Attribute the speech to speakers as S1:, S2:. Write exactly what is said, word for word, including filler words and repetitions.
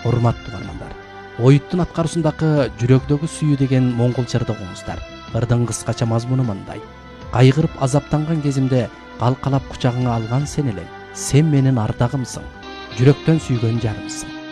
S1: Урматтуу угармандар, Оюттун аткаруусундагы жүрөгдөгү сүйүү деген моңгол жырды угуңуздар. Ырдын кыскача мазмуну мындай: кайгырып азаптанган кезимде калкалап кучагыңа алган сен элем. Сен менин ардагымсың, жүрөктөн сүйгөн жарымсың.